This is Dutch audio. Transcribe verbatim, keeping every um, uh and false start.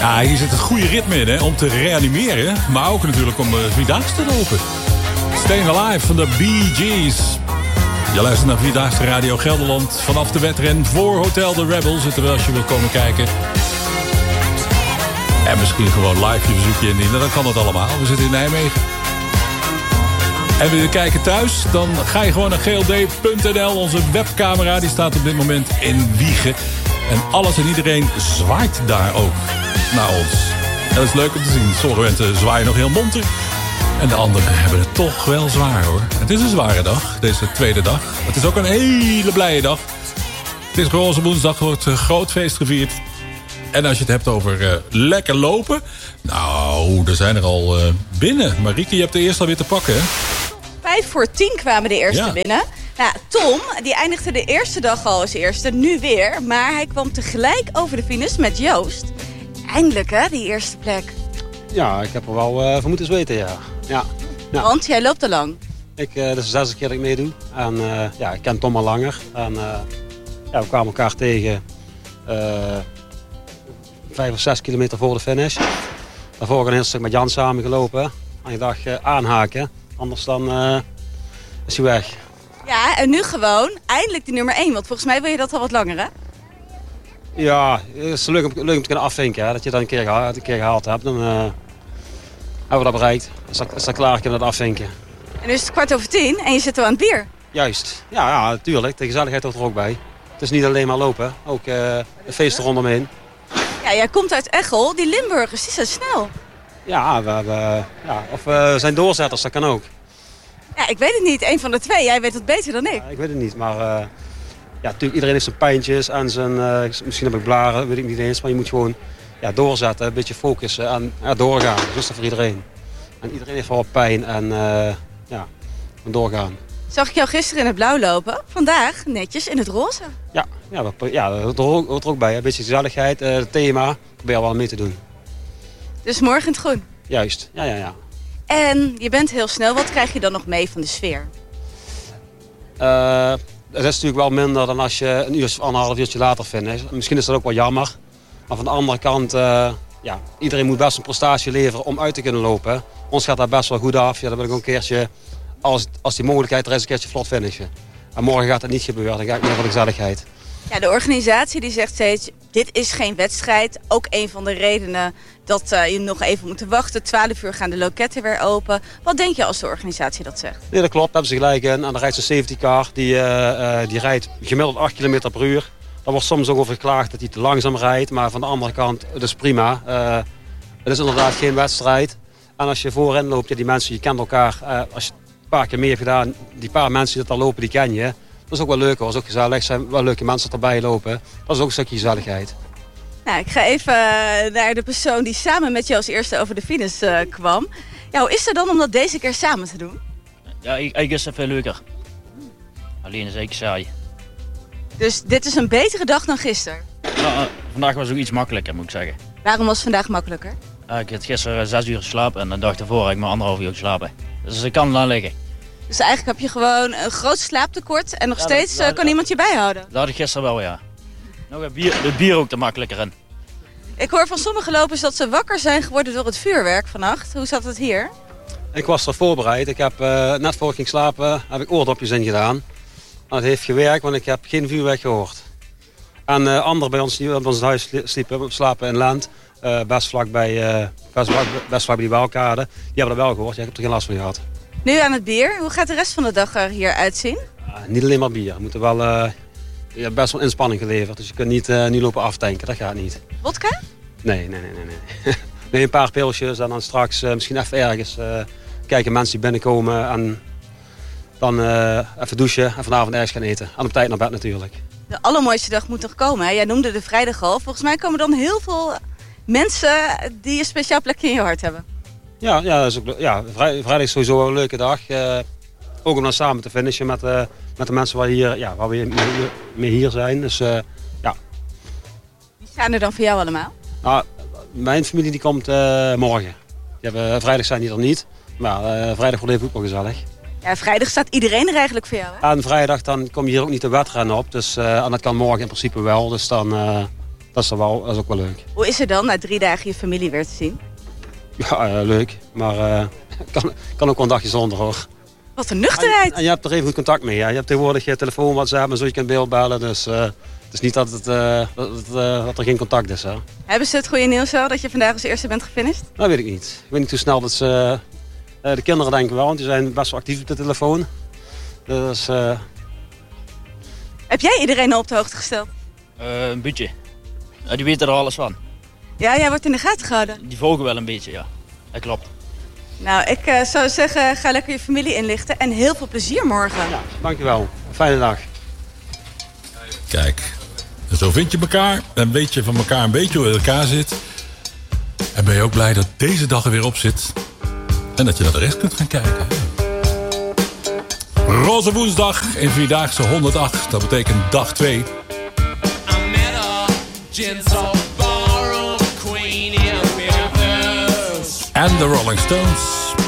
Ja, hier zit een goede ritme in, hè, om te reanimeren. Maar ook natuurlijk om uh, Vierdaagse te lopen. Staying Alive van de Bee Gees. Je luistert naar Vierdaagse Radio Gelderland. Vanaf de wedren voor Hotel de Rebel zitten we als je wilt komen kijken. En misschien gewoon live je verzoekje indienen. Dan kan dat allemaal. We zitten in Nijmegen. En wil je kijken thuis? Dan ga je gewoon naar g l d punt n l. Onze webcamera die staat op dit moment in Wijchen. En alles en iedereen zwaait daar ook naar ons. En dat is leuk om te zien. Sommige mensen zwaaien nog heel monter. En de anderen hebben het toch wel zwaar, hoor. Het is een zware dag, deze tweede dag. Het is ook een hele blije dag. Het is Roze Woensdag, wordt een groot feest gevierd. En als je het hebt over uh, lekker lopen. Nou, er zijn er al uh, binnen. Marieke, je hebt de eerste alweer te pakken, hè? Vijf voor tien kwamen de eerste ja. binnen. Nou, Tom, die eindigde de eerste dag al als eerste, nu weer. Maar hij kwam tegelijk over de finish met Joost. Eindelijk, hè, die eerste plek. Ja, ik heb er wel uh, van moeten zweten, ja. ja. ja. Want jij loopt al lang. Ik, uh, dit is de zesde keer dat ik meedoe. En uh, ja, ik ken Tom al langer. En uh, ja, we kwamen elkaar tegen uh, vijf of zes kilometer voor de finish. Daarvoor heb ik een heel stuk met Jan samen gelopen. En ik dacht, uh, aanhaken. Anders dan uh, is hij weg. Ja, en nu gewoon eindelijk die nummer één. Want volgens mij wil je dat al wat langer, hè? Ja, het is leuk om, leuk om te kunnen afvinken. Hè? Dat je dat een keer gehaald, een keer gehaald hebt. Dan uh, hebben we dat bereikt. Is dat, is dat klaar, kunnen we dat afvinken. En nu is het kwart over tien en je zit al aan het bier. Juist. Ja, ja, natuurlijk. De gezelligheid hoort er ook bij. Het is niet alleen maar lopen. Ook uh, een feest er rondomheen. Ja, jij komt uit Echel. Die Limburgers, die zijn snel. Ja, we hebben, ja, of we zijn doorzetters, dat kan ook. Ja, ik weet het niet. Eén van de twee. Jij weet het beter dan ik. Ja, ik weet het niet, maar uh, ja, natuurlijk, iedereen heeft zijn pijntjes en zijn, uh, misschien heb ik blaren, weet ik niet eens. Maar je moet gewoon ja, doorzetten, een beetje focussen en ja, doorgaan. Dat is dat voor iedereen. En iedereen heeft wel pijn en uh, ja, doorgaan. Zag ik jou gisteren in het blauw lopen. Vandaag netjes in het roze. Ja, ja, dat, ja dat hoort, hoort er ook bij. Een beetje gezelligheid, uh, het thema. Probeer wel mee te doen. Dus morgen in het groen. Juist, ja, ja, ja. En je bent heel snel. Wat krijg je dan nog mee van de sfeer? Uh, het is natuurlijk wel minder dan als je een uur of anderhalf uurtje later vindt. Misschien is dat ook wel jammer. Maar van de andere kant, uh, ja, iedereen moet best een prestatie leveren om uit te kunnen lopen. Ons gaat dat best wel goed af. Ja, dan wil ik ook een keertje, als, als die mogelijkheid er is, een keertje vlot finishen. En morgen gaat dat niet gebeuren. Dan ga ik meer voor de gezelligheid. Ja, de organisatie die zegt steeds, dit is geen wedstrijd. Ook een van de redenen dat uh, je nog even moet wachten. twaalf uur gaan de loketten weer open. Wat denk je als de organisatie dat zegt? Nee, dat klopt. Daar hebben ze gelijk in. En dan rijdt ze een safety car. Die, uh, uh, die rijdt gemiddeld acht kilometer per uur. Daar wordt soms ook over geklaagd dat hij te langzaam rijdt. Maar van de andere kant, het is prima. Uh, het is inderdaad geen wedstrijd. En als je voorin loopt, ja, die mensen, je kent elkaar. Uh, als je een paar keer mee hebt gedaan, die paar mensen die dat al lopen, die ken je. Dat is ook wel leuk hoor, dat is ook gezellig. Er zijn wel leuke mensen erbij lopen. Dat is ook een stukje gezelligheid. Nou, ik ga even naar de persoon die samen met jou als eerste over de finish uh, kwam. Ja, hoe is het dan om dat deze keer samen te doen? Ja, eigenlijk is het veel leuker. Alleen is ik saai. Dus dit is een betere dag dan gisteren? Nou, uh, vandaag was het ook iets makkelijker, moet ik zeggen. Waarom was het vandaag makkelijker? Uh, ik had gisteren zes uur geslapen en de dag daarvoor had ik maar anderhalf uur geslapen. Dus ik kan dan liggen. Dus eigenlijk heb je gewoon een groot slaaptekort en nog ja, steeds dat, dat, uh, kan iemand je bijhouden? Dat had ik gisteren wel, ja. Nog het bier, het bier ook er makkelijker in. Ik hoor van sommige lopers dat ze wakker zijn geworden door het vuurwerk vannacht. Hoe zat het hier? Ik was er voorbereid. Ik heb uh, net voor ik ging slapen, heb ik oordopjes ingedaan. En dat heeft gewerkt, want ik heb geen vuurwerk gehoord. En uh, anderen bij ons die op ons huis sliepen, slapen in Lent, uh, best vlak bij, uh, best, best vlak bij die Waalkade. Die hebben dat wel gehoord. Ja, ik heb er geen last van gehad. Nu aan het bier. Hoe gaat de rest van de dag er hier uitzien? Uh, niet alleen maar bier. We moeten wel, uh, je hebt best wel inspanning geleverd. Dus je kunt niet uh, nu lopen aftanken. Dat gaat niet. Wodka? Nee, nee, nee, nee. nee. nee een paar pilsjes en dan straks uh, misschien even ergens uh, kijken mensen die binnenkomen. En dan uh, even douchen en vanavond ergens gaan eten. En op tijd naar bed natuurlijk. De allermooiste dag moet nog komen. Hè? Jij noemde de vrijdag al. Volgens mij komen dan heel veel mensen die een speciaal plekje in je hart hebben. Ja, ja, dat is ook, ja vrijdag is sowieso een leuke dag. Uh, ook om dan samen te finishen met, uh, met de mensen waar, hier, ja, waar we mee, mee hier zijn. Dus, uh, ja. Wie zijn er dan voor jou allemaal? Nou, mijn familie die komt uh, morgen. Die hebben, vrijdag zijn die er niet. Maar uh, vrijdag wordt even ook wel gezellig. Ja, vrijdag staat iedereen er eigenlijk voor jou, hè? En vrijdag dan kom je hier ook niet de wedrennen op. Dus, uh, en dat kan morgen in principe wel. Dus dan, uh, dat is, wel, dat is ook wel leuk. Hoe is het dan na drie dagen je familie weer te zien? Ja, uh, leuk. Maar uh, kan, kan ook wel een dagje zonder hoor. Wat een nuchterheid. En, en je hebt er even goed contact mee. Ja. Je hebt tegenwoordig je telefoon, WhatsApp en zo, je kunt beeld bellen. Dus uh, het is niet dat, het, uh, dat, het, uh, dat er geen contact is. Hè. Hebben ze het goede nieuws wel dat je vandaag als eerste bent gefinished? Dat weet ik niet. Ik weet niet hoe snel dat ze... Uh, de kinderen denken wel, want die zijn best wel actief op de telefoon. Dus... Uh... Heb jij iedereen al op de hoogte gesteld? Uh, een beetje. Ja, die weten er alles van. Ja, jij wordt in de gaten gehouden. Die volgen wel een beetje, ja. Dat klopt. Nou, ik uh, zou zeggen, ga lekker je familie inlichten en heel veel plezier morgen. Ja, dankjewel. Fijne dag. Kijk, zo vind je elkaar en weet je van elkaar een beetje hoe het in elkaar zit. En ben je ook blij dat deze dag er weer op zit. En dat je naar de rest kunt gaan kijken. Roze woensdag in Vierdaagse honderdacht. Dat betekent dag twee. En de Rolling Stones.